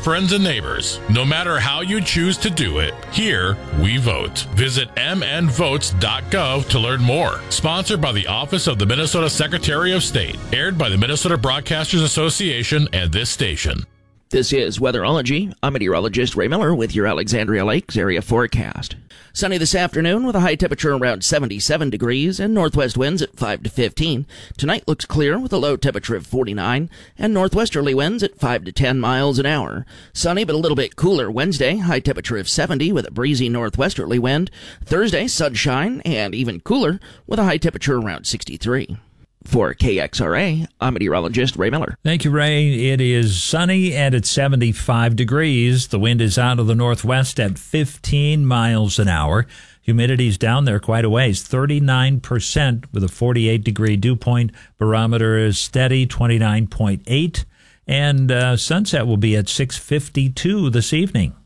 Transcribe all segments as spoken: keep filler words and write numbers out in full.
friends and neighbors. No matter how you choose to do it, here we vote. Visit m n votes dot gov to learn more. Sponsored by the Office of the Minnesota Secretary of State. Aired by the Minnesota Broadcasters Association and this station. This is Weatherology. I'm meteorologist Ray Miller with your Alexandria Lakes area forecast. Sunny this afternoon with a high temperature around seventy-seven degrees and northwest winds at five to fifteen. Tonight looks clear with a low temperature of forty-nine and northwesterly winds at five to ten miles an hour. Sunny but a little bit cooler Wednesday, high temperature of seventy with a breezy northwesterly wind. Thursday, sunshine and even cooler with a high temperature around sixty-three. For K X R A, I'm meteorologist Ray Miller. Thank you, Ray. It is sunny and it's seventy-five degrees. The wind is out of the northwest at fifteen miles an hour. Humidity's down there quite a ways, thirty-nine percent with a forty-eight degree dew point. Barometer is steady, twenty-nine point eight. And uh, sunset will be at six fifty-two this evening.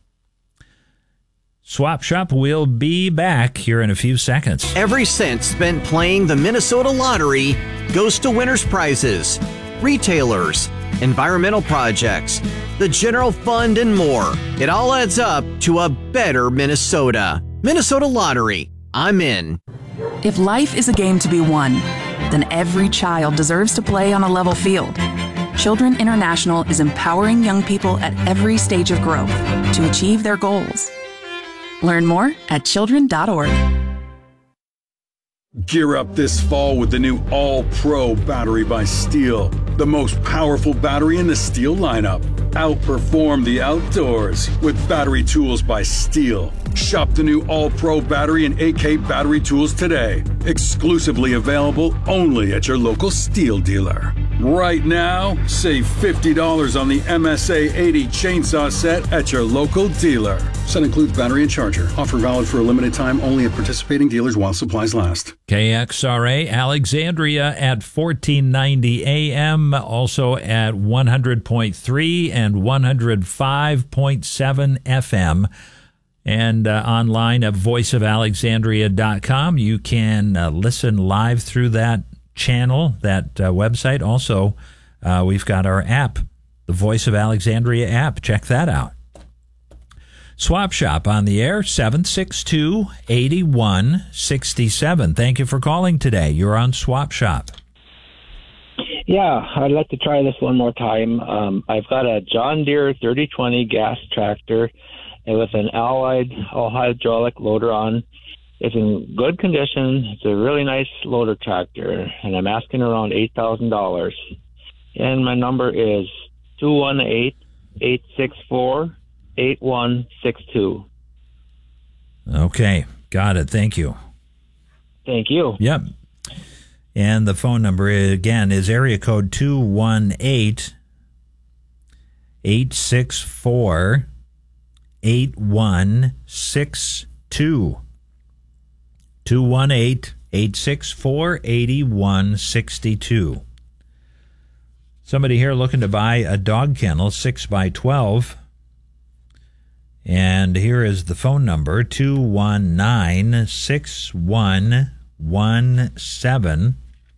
Swap Shop will be back here in a few seconds. Every cent spent playing the Minnesota Lottery goes to winners' prizes, retailers, environmental projects, the general fund, and more. It all adds up to a better Minnesota. Minnesota Lottery. I'm in. If life is a game to be won, then every child deserves to play on a level field. Children International is empowering young people at every stage of growth to achieve their goals. Learn more at children dot org. Gear up this fall with the new All-Pro battery by Steel, the most powerful battery in the Steel lineup. Outperform the outdoors with battery tools by Steel. Shop the new All-Pro battery and A K battery tools today. Exclusively available only at your local Steel dealer. Right now, save fifty dollars on the M S A eighty chainsaw set at your local dealer. Set includes battery and charger. Offer valid for a limited time only at participating dealers while supplies last. K X R A Alexandria at fourteen ninety A M, also at one hundred point three and one hundred five point seven F M. And uh, online at voice of alexandria dot com. You can uh, listen live through that channel, that uh, website. Also, uh, we've got our app, the Voice of Alexandria app. Check that out. Swap Shop on the air, seven six two, eight one six seven. Thank you for calling today. You're on Swap Shop. Yeah, I'd like to try this one more time. Um, I've got a John Deere thirty twenty gas tractor with an Allied all-hydraulic loader on. It's in good condition. It's a really nice loader tractor, and I'm asking around eight thousand dollars. And my number is two one eight, eight six four, eight one six two. Okay, got it. Thank you. Thank you. Yep. And the phone number, again, is area code two one eight, eight six four, eight one six two. two one eight, eight six four, eight one six two. Somebody here looking to buy a dog kennel, six by twelve. And here is the phone number, two one nine, six one one seven.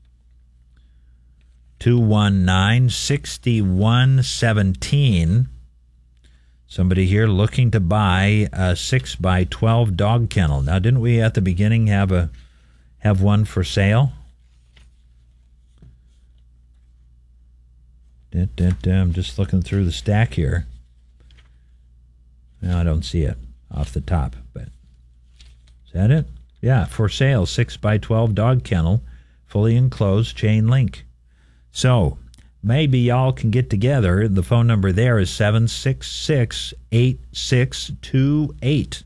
two one nine, six one one seven. Somebody here looking to buy a six by twelve dog kennel. Now, didn't we at the beginning have a have one for sale? I'm just looking through the stack here. No, I don't see it off the top, but is that it? Yeah, for sale, six by twelve dog kennel, fully enclosed, chain link. So maybe y'all can get together. The phone number there is seven six six, eight six two eight.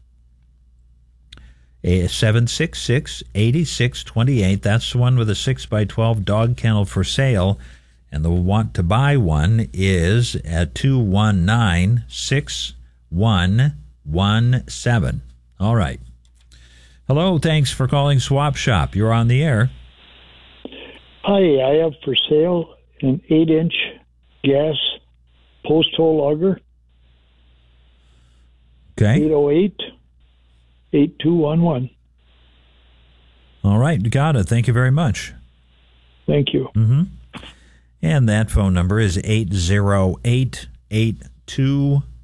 seven six six, eight six two eight. That's the one with a six by twelve dog kennel for sale. And the want to buy one is at two one nine, six one one seven. All right. Hello, thanks for calling Swap Shop. You're on the air. Hi, I have for sale an eight-inch gas post-hole auger. Okay. eight oh eight, eight two one one. All right, got it. Thank you very much. Thank you. Mm-hmm. And that phone number is eight oh eight, eight two